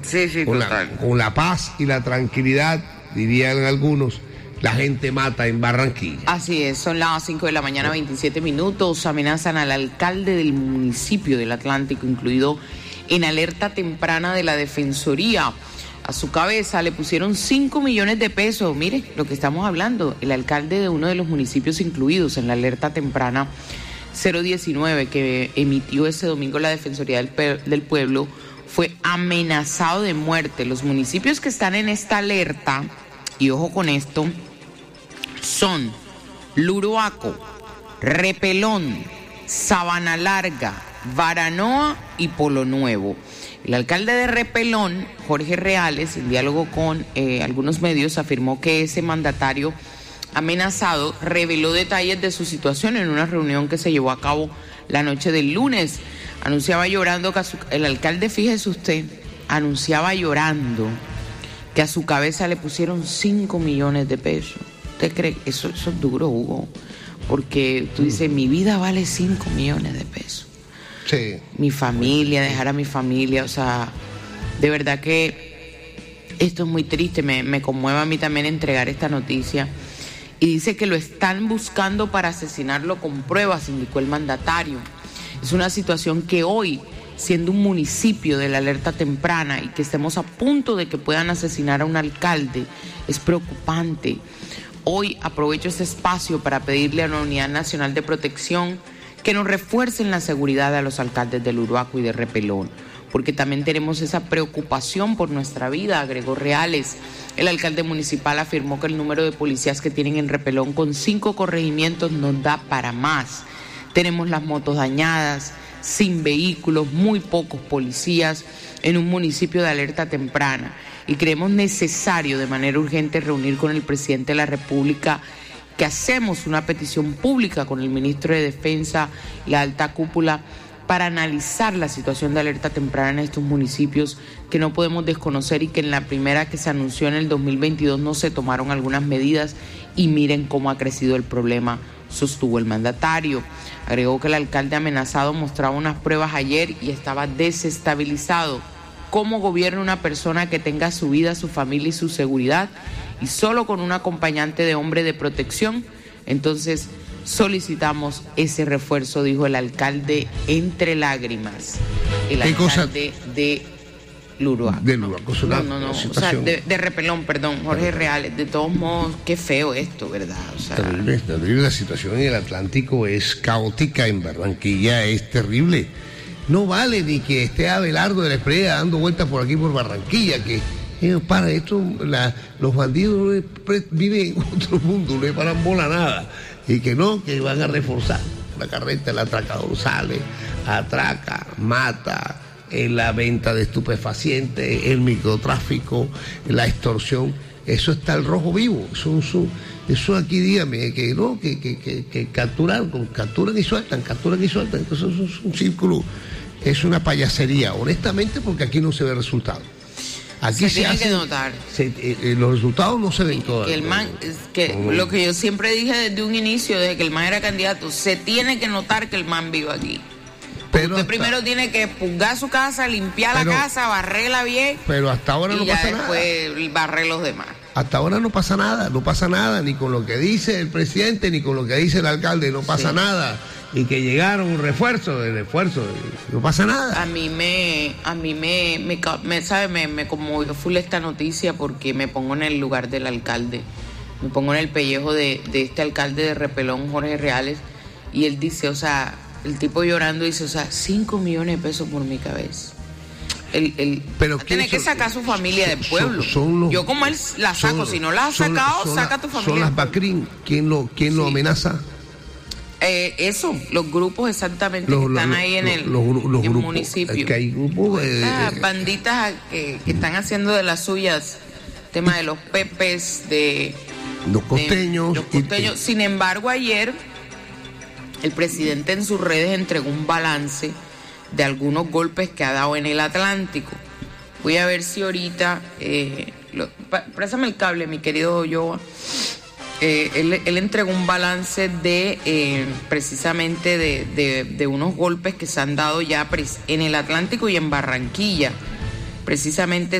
Sí, total. Con la paz y la tranquilidad, dirían algunos, la gente mata en Barranquilla. Así es, son las 5 de la mañana, 27 minutos. Amenazan al alcalde del municipio del Atlántico, incluido en alerta temprana de la Defensoría. A su cabeza le pusieron 5 millones de pesos. Mire lo que estamos hablando. El alcalde de uno de los municipios incluidos en la alerta temprana 019 que emitió ese domingo la Defensoría del Pueblo fue amenazado de muerte. Los municipios que están en esta alerta, y ojo con esto, son Luruaco, Repelón, Sabana Larga, Baranoa y Polo Nuevo. El alcalde de Repelón, Jorge Reales, en diálogo con algunos medios, afirmó que ese mandatario amenazado reveló detalles de su situación en una reunión que se llevó a cabo la noche del lunes. Anunciaba llorando que el alcalde, fíjese usted, anunciaba llorando que a su cabeza le pusieron 5 millones de pesos. ¿Usted cree que eso es duro, Hugo? Porque tú dices, mi vida vale 5 millones de pesos. Sí. Mi familia, dejar a mi familia, o sea, de verdad que esto es muy triste, me conmueve a mí también entregar esta noticia. Y dice que lo están buscando para asesinarlo con pruebas, indicó el mandatario. Es una situación que hoy, siendo un municipio de la alerta temprana y que estemos a punto de que puedan asesinar a un alcalde, es preocupante. Hoy aprovecho este espacio para pedirle a la Unidad Nacional de Protección que nos refuercen la seguridad a los alcaldes de Luruaco y de Repelón, porque también tenemos esa preocupación por nuestra vida, agregó Reales. El alcalde municipal afirmó que el número de policías que tienen en Repelón con 5 corregimientos nos da para más. Tenemos las motos dañadas, sin vehículos, muy pocos policías en un municipio de alerta temprana, y creemos necesario de manera urgente reunir con el presidente de la República, que hacemos una petición pública con el ministro de Defensa y la alta cúpula para analizar la situación de alerta temprana en estos municipios que no podemos desconocer, y que en la primera que se anunció en el 2022 no se tomaron algunas medidas, y miren cómo ha crecido el problema, sostuvo el mandatario. Agregó que el alcalde amenazado mostraba unas pruebas ayer y estaba desestabilizado. ¿Cómo gobierna una persona que tenga su vida, su familia y su seguridad, y solo con un acompañante de hombre de protección? Entonces solicitamos ese refuerzo, dijo el alcalde entre lágrimas. El alcalde de Luruaco. De Luruaco, no. O sea, de Repelón, perdón, Jorge Reales. De todos modos, qué feo esto, ¿verdad? O sea, terrible. La situación en el Atlántico es caótica, en Barranquilla es terrible. No vale ni que esté Abelardo de la Espriella dando vueltas por aquí por Barranquilla, que para esto los bandidos viven en otro mundo, no le paran bola nada, y que van a reforzar la carreta. El atracador sale, atraca, mata, la venta de estupefacientes, el microtráfico, la extorsión. Eso está el rojo vivo. Eso aquí, dígame, que capturan y sueltan. Entonces eso es un círculo, es una payasería, honestamente, porque aquí no se ve resultado. Aquí se tiene que notar. Los resultados no se ven todavía. Lo que yo siempre dije desde un inicio, desde que el man era candidato, se tiene que notar que el man vive aquí. Pero usted primero tiene que purgar su casa, limpiar la casa, barrerla bien. Pero hasta ahora no pasa nada. Y después barrer los demás. Hasta ahora no pasa nada, ni con lo que dice el presidente, ni con lo que dice el alcalde, no pasa nada. Y que llegaron un refuerzo, no pasa nada. A mí me conmovió full esta noticia, porque me pongo en el lugar del alcalde, me pongo en el pellejo de este alcalde de Repelón, Jorge Reales, y él dice, o sea, el tipo llorando dice, o sea, 5 millones de pesos por mi cabeza. Pero tiene que sacar a su familia del pueblo. Yo como él la saco, si no la has sacado, saca a tu familia. Son las Bacrín, ¿quién lo amenaza? Los grupos exactamente que están ahí en el municipio. Es que hay grupos banditas que están haciendo de las suyas, tema de los pepes, de los costeños. Sin embargo, ayer el presidente en sus redes entregó un balance de algunos golpes que ha dado en el Atlántico. Voy a ver si ahorita préstame el cable, mi querido Joa. Él entregó un balance de precisamente de unos golpes que se han dado ya en el Atlántico y en Barranquilla. precisamente